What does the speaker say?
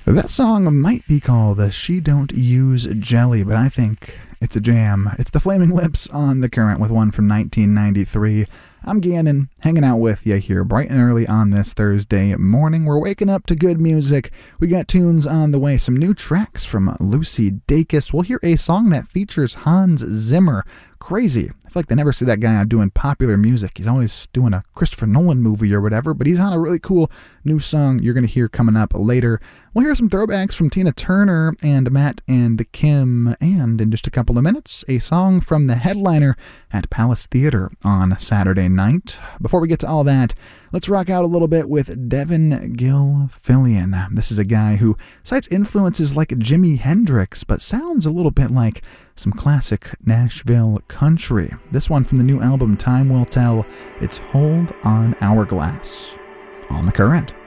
That song might be called She Don't Use Jelly, but I think it's a jam. It's the Flaming Lips on The Current with one from 1993. I'm Gannon, hanging out with you here bright and early on this Thursday morning. We're waking up to good music. We got tunes on the way, some new tracks from Lucy Dacus. We'll hear a song that features Hans Zimmer. Crazy. I feel like they never see that guy out doing popular music. He's always doing a Christopher Nolan movie or whatever, but he's on a really cool new song you're going to hear coming up later. We'll hear some throwbacks from Tina Turner and Matt and Kim, and in just a couple of minutes, a song from the headliner at Palace Theater on Saturday night. Before we get to all that, let's rock out a little bit with Devin Gilfillian. This is a guy who cites influences like Jimi Hendrix, but sounds a little bit like some classic Nashville country. This one from the new album Time Will Tell. It's Hold on Hourglass on The Current.